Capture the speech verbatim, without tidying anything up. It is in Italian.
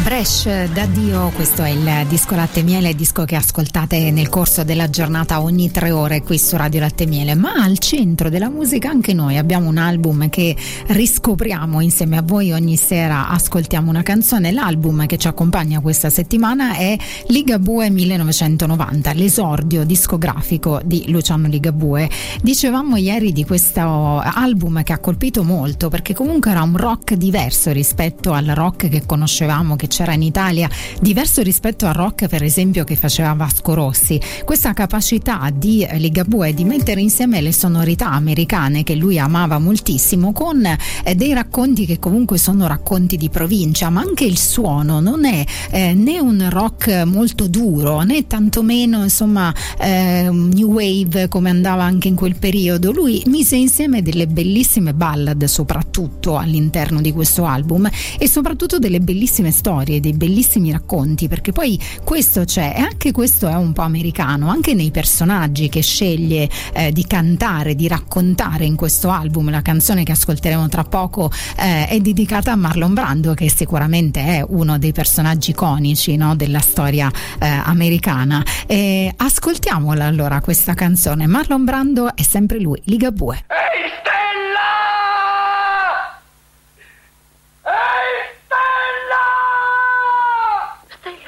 Fresh da Dio, questo è il disco Latte Miele, il disco che ascoltate nel corso della giornata ogni tre ore qui su Radio Latte Miele. Ma al centro della musica anche noi abbiamo un album che riscopriamo insieme a voi ogni sera, ascoltiamo una canzone. L'album che ci accompagna questa settimana è Ligabue millenovecentonovanta, l'esordio discografico di Luciano Ligabue. Dicevamo ieri di questo album che ha colpito molto perché comunque era un rock diverso rispetto al rock che conoscevamo, che c'era in Italia, diverso rispetto al rock per esempio che faceva Vasco Rossi. Questa capacità di Ligabue di mettere insieme le sonorità americane che lui amava moltissimo con eh, dei racconti che comunque sono racconti di provincia, ma anche il suono non è eh, né un rock molto duro né tantomeno insomma eh, new wave come andava anche in quel periodo. Lui mise insieme delle bellissime ballad soprattutto all'interno di questo album e soprattutto delle bellissime storie, dei bellissimi racconti, perché poi questo c'è e anche questo è un po' americano, anche nei personaggi che sceglie eh, di cantare, di raccontare in questo album. La canzone che ascolteremo tra poco eh, è dedicata a Marlon Brando, che sicuramente è uno dei personaggi iconici, no, della storia eh, americana. E ascoltiamola allora questa canzone. Marlon Brando è sempre lui, Ligabue. Ehi!